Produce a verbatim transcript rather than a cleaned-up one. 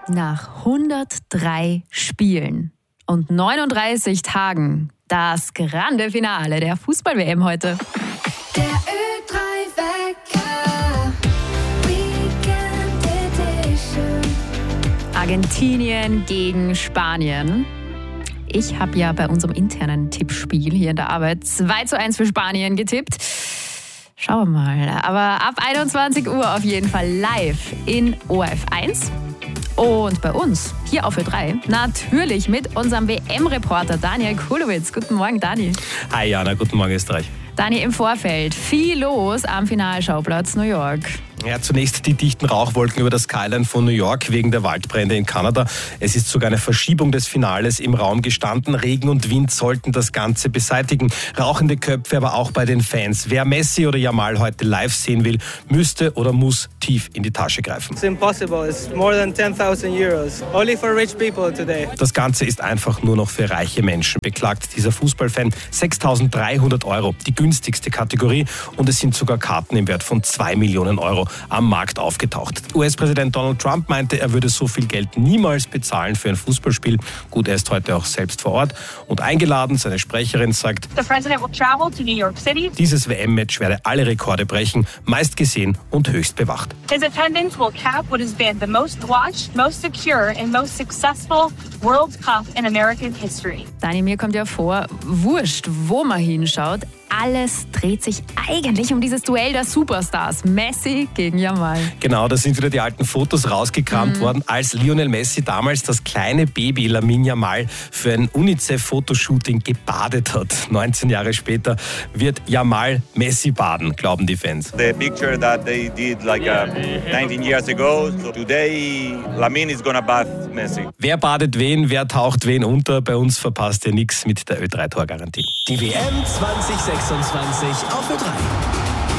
Nach hundertdrei Spielen und neununddreißig Tagen das grande Finale der Fußball-W M heute. Der Ö drei Wecker, Weekend Edition. Argentinien gegen Spanien. Ich habe ja bei unserem internen Tippspiel hier in der Arbeit zwei zu eins für Spanien getippt. Schauen wir mal. Aber ab einundzwanzig Uhr auf jeden Fall live in O R F eins. Und bei uns, hier auf Ö drei, natürlich mit unserem W M-Reporter Daniel Kulowitz. Guten Morgen, Dani. Hi Jana, guten Morgen Österreich. Dani, im Vorfeld viel los am Finalschauplatz New York. Ja, zunächst die dichten Rauchwolken über das Skyline von New York wegen der Waldbrände in Kanada. Es ist sogar eine Verschiebung des Finales im Raum gestanden. Regen und Wind sollten das Ganze beseitigen. Rauchende Köpfe aber auch bei den Fans. Wer Messi oder Yamal heute live sehen will, müsste oder muss tief in die Tasche greifen. It's impossible. It's more than ten thousand euros. Only for rich people today. Das Ganze ist einfach nur noch für reiche Menschen, beklagt dieser Fußballfan. sechstausenddreihundert Euro, die günstigste Kategorie. Und es sind sogar Karten im Wert von zwei Millionen Euro am Markt aufgetaucht. U S-Präsident Donald Trump meinte, er würde so viel Geld niemals bezahlen für ein Fußballspiel. Gut, er ist heute auch selbst vor Ort und eingeladen. Seine Sprecherin sagt, The president will travel to New York City. Dieses W M-Match werde alle Rekorde brechen, meist gesehen und höchst bewacht. His attendance will cap what has been the most watched, most secure and most successful World Cup in American history. Dani, mir kommt ja vor, wurscht, wo man hinschaut, alles dreht sich eigentlich um dieses Duell der Superstars. Messi gegen Yamal. Genau, da sind wieder die alten Fotos rausgekramt mhm. worden, als Lionel Messi damals das kleine Baby Lamine Yamal für ein UNICEF-Fotoshooting gebadet hat. neunzehn Jahre später wird Yamal Messi baden, glauben die Fans. The picture that they did like uh, nineteen years ago, so today Lamine is gonna bath Messi. Wer badet wen, wer taucht wen unter? Bei uns verpasst ihr nichts mit der Ö drei Tor-Garantie. Die W M zwanzig sechsundzwanzig auf Ö drei.